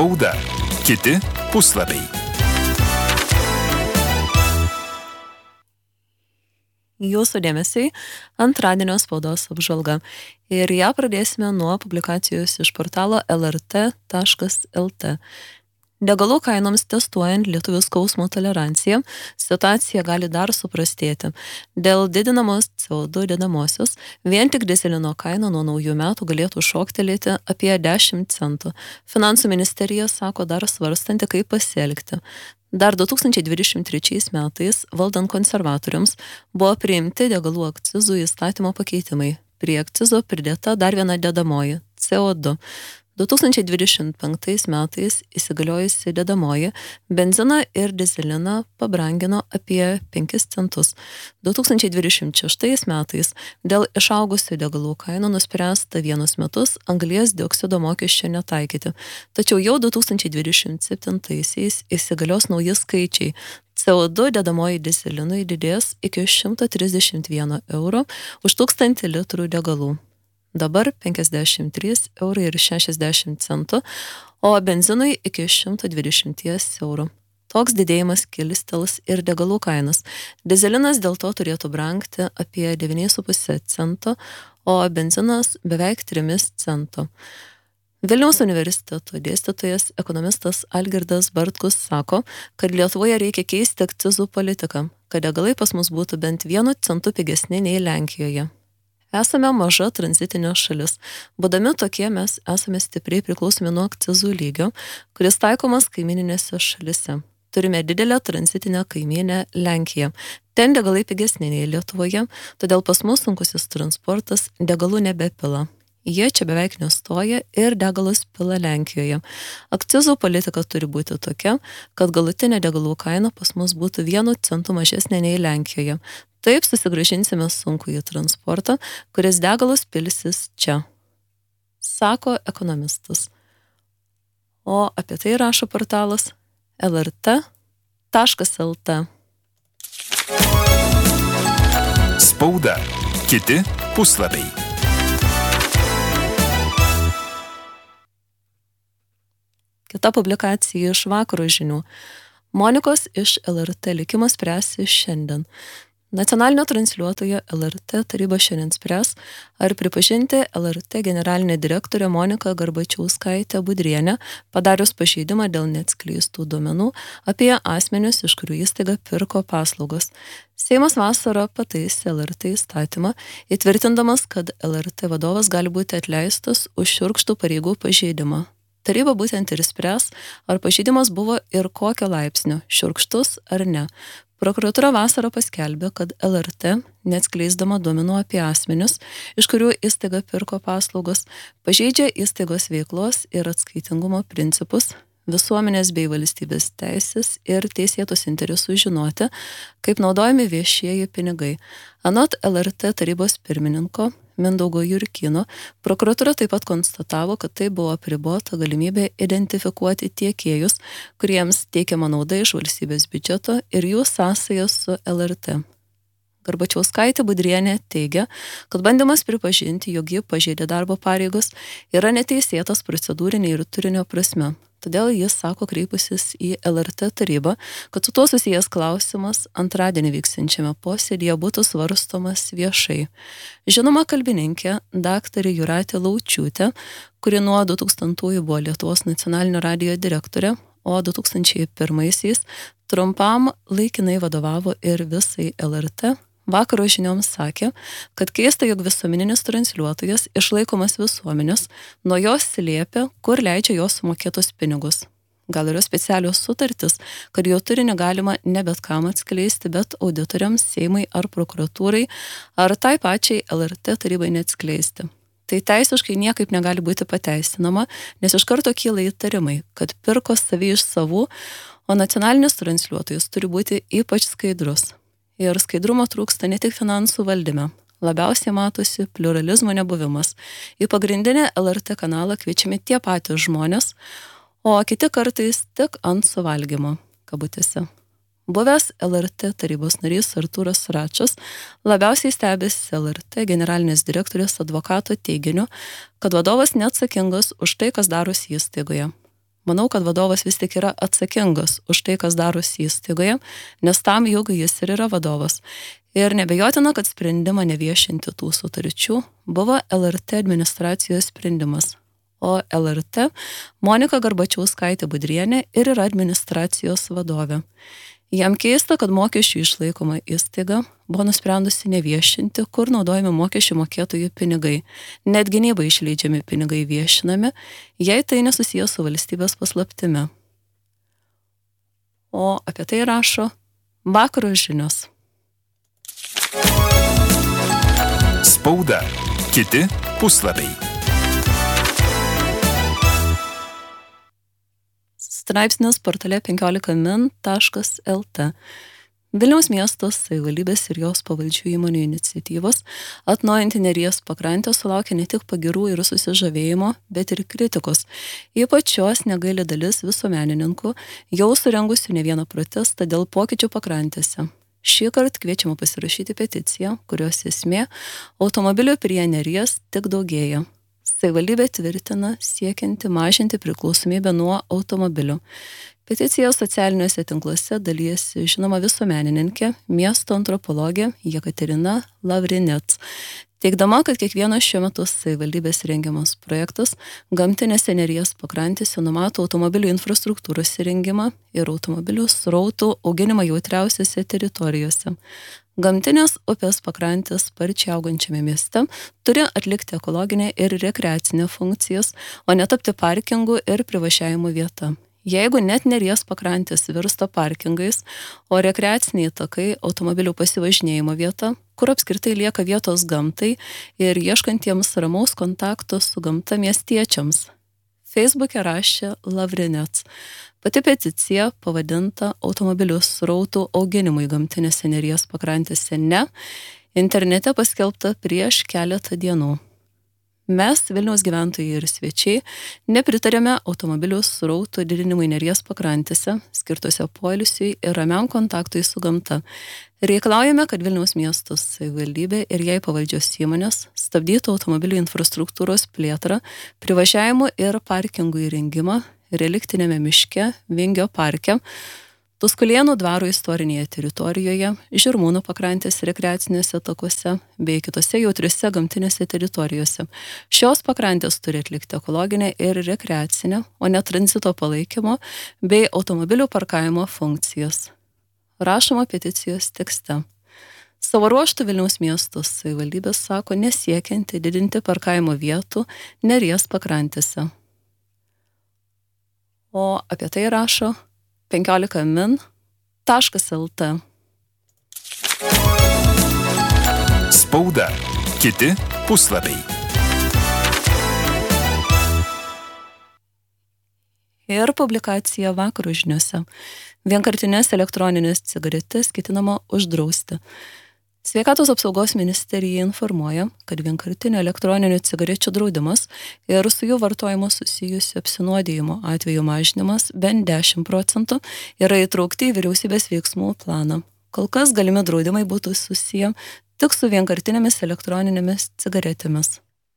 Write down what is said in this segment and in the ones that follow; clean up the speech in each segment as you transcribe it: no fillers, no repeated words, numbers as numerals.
Spauda. Kiti puslapiai. Jūsų dėmesiai antradienio spaudos apžvalga. Ir ją pradėsime nuo publikacijos iš portalo lrt.lt. Degalų kainoms testuojant lietuvių skausmo toleranciją, situacija gali dar suprastėti. Dėl didinamos CO2 dedamosios, vien tik dyzelino kaina nuo naujų metų galėtų šoktelėti apie 10 centų. Finansų ministerija sako dar svarstanti, kaip pasielgti. Dar 2023 metais, valdant konservatoriams, buvo priimti degalų akcizų įstatymo pakeitimai. Prie akcizo pridėta dar viena dedamoji – CO2. 2025 metais įsigaliojusi dedamoji benziną ir dyzeliną pabrangino apie 5 centus. 2026 metais dėl išaugusių degalų kainų nuspręsta vienus metus anglies dioksido mokesčio netaikyti. Tačiau jau 2027 įsigalios nauji skaičiai. CO2 dedamoji dyzelinui didės iki 131 eurų už 1000 litrų degalų. Dabar 53,60 €, o benzinui iki 120 eurų. Toks didėjimas kilstels ir degalų kainas. Dyzelinas dėl to turėtų brangti apie 9,5 cento, o benzinas beveik 3 cento. Vilniaus universiteto dėstytojas ekonomistas Algirdas Bartkus sako, kad Lietuvoje reikia keisti akcizų politiką, kad degalai pas mus būtų bent 1 centu pigesni nei Lenkijoje. Esame maža tranzitinė šalis. Būdami tokie mes esame stipriai priklausomi nuo akcizų lygio, kuris taikomas kaimininėse šalise. Turime didelę tranzitinę kaimynę Lenkiją. Ten degalai pigesni nei Lietuvoje, todėl pas mus sunkusis transportas degalų nebepila. Jie čia beveik nestoja ir degalus pila Lenkijoje. Akcizų politika turi būti tokia, kad galutinė degalų kaina pas mus būtų 1 centu mažesnė nei Lenkijoje. Taip susigrąžinsime sunkųjį transportą, kuris degalus pilsis čia, sako ekonomistas. O apie tai rašo portalas lrt.lt. Spauda. Kiti puslapiai. Kita publikacija iš vakaro žinių. Monikos iš LRT likimas spręsi šiandien. Nacionalinio transliuotojo LRT taryba šiandien spręs, ar pripažinti LRT generalinę direktorę Moniką Garbačiauskaitę Budrienę padarius pažeidimą dėl neatskleistų duomenų apie asmenius, iš kurių įstaiga pirko paslaugos. Seimas vasarą pataisė LRT įstatymą, įtvirtindamas, kad LRT vadovas gali būti atleistas už šiurkštų pareigų pažeidimą. Taryba būtent ir spręs, ar pažeidimas buvo ir kokio laipsnio, šiurkštus ar ne. Prokuratūra vasarą paskelbė, kad LRT, neatskleisdama duomenų apie asmenius, iš kurių įstaiga pirko paslaugos, pažeidžia įstaigos veiklos ir atskaitingumo principus, visuomenės bei valstybės teisės ir teisėtus interesus žinoti, kaip naudojami viešieji pinigai. Anot LRT tarybos pirmininko Mindaugo Jurkino, prokuratūra taip pat konstatavo, kad tai buvo apribota galimybė identifikuoti tiekėjus, kuriems teikiama nauda iš valstybės biudžeto ir jų sąsajas su LRT. Garbačiauskaitė Budrienė teigia, kad bandymas pripažinti, jog ji pažeidė darbo pareigos, yra neteisėtas procedūrinė ir turinio prasme. Todėl jis sako kreipusis į LRT tarybą, kad su tuo susijęs klausimas antradienį vyksiančiame posėdyje būtų svarstomas viešai. Žinoma kalbininkė daktarė Jūratė Laučiūtė, kuri nuo 2000-ųjų buvo Lietuvos nacionalinio radijo direktorė, o 2001-aisiais trumpam laikinai vadovavo ir visai LRT, vakaro žinioms sakė, kad keista, jog visuomeninis transliuotojas išlaikomas visuomenės, nuo jos slėpia, kur leidžia jos sumokėtus pinigus. Gal yra specialios sutartis, kad jo turinį galima ne bet kam atskleisti, bet auditoriams, Seimui ar prokuratūrai, ar tai pačiai LRT tarybai neatskleisti. Tai teisiškai niekaip negali būti pateisinama, nes iš karto kyla įtarimai, kad pirko savi iš savų, o nacionalinis transliuotojas turi būti ypač skaidrus. Ir skaidrumo trūksta ne tik finansų valdyme. Labiausiai matosi pliuralizmo nebuvimas. Į pagrindinę LRT kanalą kviečiami tie patys žmonės, o kiti kartais tik ant suvalgymo, kabutėse. Buvęs LRT tarybos narys Artūras Račas labiausiai stebisi LRT generalinės direktorės advokato teiginiu, kad vadovas neatsakingas už tai, kas darosi įstaigoje. Manau, kad vadovas vis tik yra atsakingas už tai, kas darosi įstaigoje, nes tam juk jis ir yra vadovas. Ir nebejotina, kad sprendimą neviešinti tų sutarčių buvo LRT administracijos sprendimas. O LRT Monika Garbačiauskaitė Budrienė ir yra administracijos vadovė. Jam keista, kad mokesčių išlaikoma įstaiga buvo nusprendusi neviešinti, kur naudojami mokesčių mokėtojų pinigai. Net gynybai išleidžiami pinigai viešinami, jei tai nesusijęs su valstybės paslaptimi. O apie tai rašo Vakaro žinios. Spauda. Kiti puslapiai. Straipsnis portale 15min.lt. Vilniaus miesto savivaldybės ir jos pavaldžių įmonių iniciatyvos atnaujinti Neries pakrantę sulaukė ne tik pagirų ir susižavėjimo, bet ir kritikos. Ypač šios negaili dalis visuomenininkų, jau surengusių ne vieną protestą dėl pokyčių pakrantėse. Šįkart kviečiama pasirašyti peticiją, kurios esmė automobilių prie Neries tik daugėja. Savivaldybė tvirtina siekianti mažinti priklausomybę nuo automobilių. Peticiją socialiniuose tinkluose dalyjasi žinoma visuomenininkė, miesto antropologė Jekaterina Lavrinec, teigdama, kad kiekvienas šiuo metu savivaldybės rengiamas projektas gamtinėse Neries pakrantėse numato automobilių infrastruktūros įrengimą ir automobilių srautų auginimą jautriausiose teritorijose. Gamtinės upės pakrantės sparčiai augančiame mieste turi atlikti ekologinę ir rekreacinę funkcijas, o netapti parkingų ir privažiavimų vieta. Jeigu net Neries pakrantės virsta parkingais, o rekreaciniai takai automobilių pasivažinėjimo vieta, kur apskritai lieka vietos gamtai ir ieškantiems ramaus kontakto su gamta miestiečiams. Facebook'e rašė Lavrinec. Pati peticija pavadinta automobilių srautų auginimui gamtinėse Neries pakrantėse ne, internete paskelbta prieš keletą dienų. Mes, Vilniaus gyventojai ir svečiai, nepritarėme automobilių srautų didinimui Neries pakrantėse, skirtose poilsiui ir ramiam kontaktui su gamta. Reikalaujame, kad Vilniaus miesto savivaldybė ir jai pavaldžios įmonės stabdytų automobilių infrastruktūros plėtrą, privažiavimų ir parkingų įrengimą reliktinėme miške, Vingio parke, Tuskulėnų dvaro istorinėje teritorijoje, Žirmūnų pakrantės rekreacinėse takuose bei kitose jautriuose gamtinėse teritorijose. Šios pakrantės turi atlikti ekologinę ir rekreacinę, o ne tranzito palaikymo bei automobilių parkavimo funkcijas. Rašoma peticijos tekste. Savo ruožtu Vilniaus miesto savivaldybė sako nesiekianti didinti parkavimo vietų Neries pakrantėse. O apie tai rašo 15min.lt. Spauda. Kiti puslapiai. Ir publikacija Vakaro žiniuose. Vienkartinės elektroninės cigaretės ketinama uždrausti. Sveikatos apsaugos ministerija informuoja, kad vienkartinių elektroninių cigarečių draudimas ir su jų vartojimu susijusių apsinuodijimo atvejų mažinimas bent 10% yra įtraukti į vyriausybės veiksmų planą. Kol kas galimi draudimai būtų susiję tik su vienkartinėmis elektroninėmis cigaretėmis.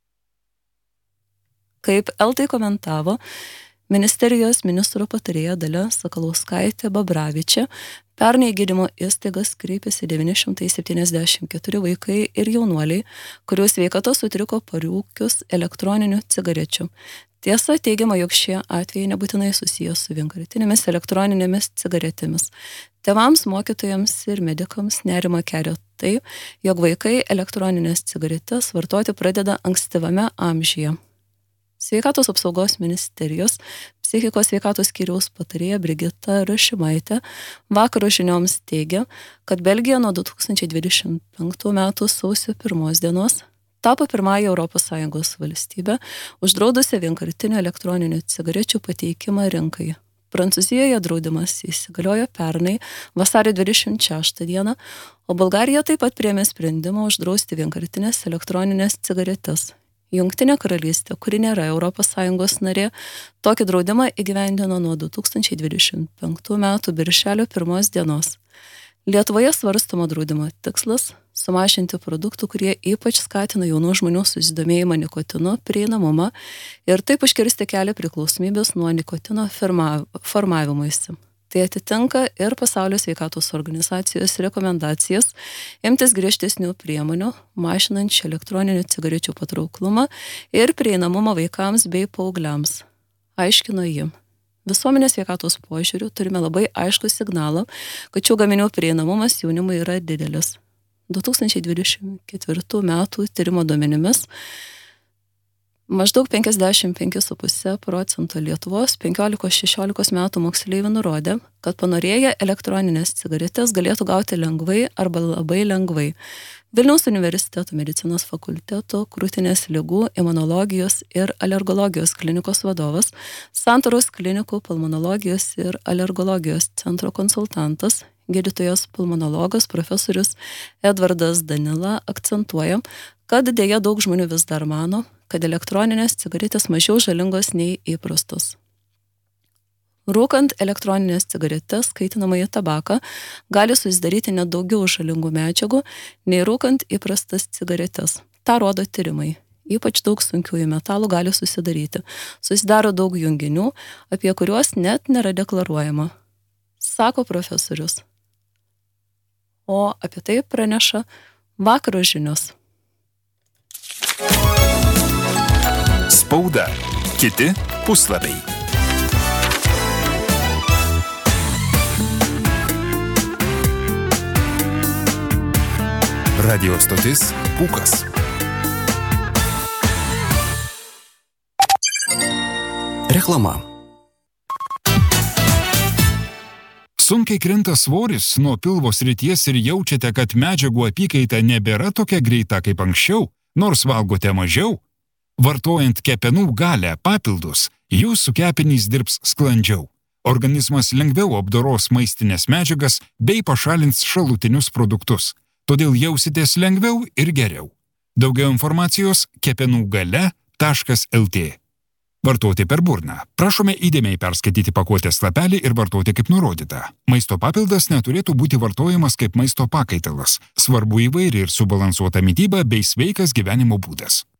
Kaip LT komentavo, ministerijos ministro patarėja Dalia Sakalauskaitė Babravičė, pernai į gydymo įstaigas kreipėsi 974 vaikai ir jaunuoliai, kurių sveikata sutriko parūkius elektroninių cigarečių. Tiesa, teigiama, jog šie atvejai nebūtinai susijęs su vienkartinėmis elektroninėmis cigaretėmis. Tėvams, mokytojams ir medikams nerima kelia tai, jog vaikai elektroninės cigaretės vartoti pradeda ankstyvame amžiuje. Sveikatos apsaugos ministerijos psichikos sveikatos skyriaus patarėja Brigita Rašimaitė Vakaro žinioms teigia, kad Belgija nuo 2025 metų sausio 1 dienos tapo pirmąją ES valstybę uždraudusią vienkartinių elektroninių cigarečių pateikimą rinkai. Prancūzijoje draudimas įsigaliojo pernai vasario 26 dieną, o Bulgarija taip pat priėmė sprendimą uždrausti vienkartinės elektroninės cigaretes. Jungtinė karalystė, kuri nėra ES narė, tokį draudimą įgyvendino nuo 2025 metų birželio 1 dienos. Lietuvoje svarstoma draudimo tikslas – sumažinti produktų, kurie ypač skatina jaunų žmonių susidomėjimą nikotino prieinamumą ir taip užkirsti kelią priklausomybės nuo nikotino formavimuisi. Tai atitinka ir Pasaulio sveikatos organizacijos rekomendacijas imtis griežtesnių priemonių, mažinančių elektroninių cigarečių patrauklumą ir prieinamumą vaikams bei paaugliams. Aiškino ji. Visuomenės sveikatos požiūriu turime labai aiškų signalą, kad šių gaminių prieinamumas jaunimui yra didelis. 2024 metų tyrimo duomenimis maždaug 55,5% Lietuvos 15-16 metų moksleivių nurodė, kad panorėję elektroninės cigaretės galėtų gauti lengvai arba labai lengvai. Vilniaus universiteto medicinos fakulteto krūtinės ligų, imunologijos ir alergologijos klinikos vadovas, Santaros klinikų pulmonologijos ir alergologijos centro konsultantas, gydytojas pulmonologas profesorius Edvardas Danila akcentuoja, kad dėja daug žmonių vis dar mano, kad elektroninės cigaretės mažiau žalingos nei įprastos. Rūkant elektroninės cigaretės, kaitinamąjį tabaką, gali susidaryti net daugiau žalingų medžiagų, nei rūkant įprastas cigaretės. Ta rodo tyrimai. Ypač daug sunkiųjų metalų gali susidaryti. Susidaro daug junginių, apie kuriuos net nėra deklaruojama, sako profesorius. O apie tai praneša Vakaro žinios. Spauda. Kiti puslapiai. Radio stotis Pūkas. Reklama. Sunkiai krinta svoris nuo pilvo srities ir jaučiate, kad medžiagų apykaita nebėra tokia greita kaip anksčiau, nors valgote mažiau? Vartojant kepenų galę papildus, jūsų kepenys dirbs sklandžiau. Organizmas lengviau apdoros maistinės medžiagas bei pašalins šalutinius produktus. Todėl jausitės lengviau ir geriau. Daugiau informacijos kepenugale.lt. Vartoti per burną. Prašome įdėmiai perskaityti pakuotės lapelį ir vartoti kaip nurodyta. Maisto papildas neturėtų būti vartojamas kaip maisto pakaitalas. Svarbu įvairi ir subalansuota mityba bei sveikas gyvenimo būdas.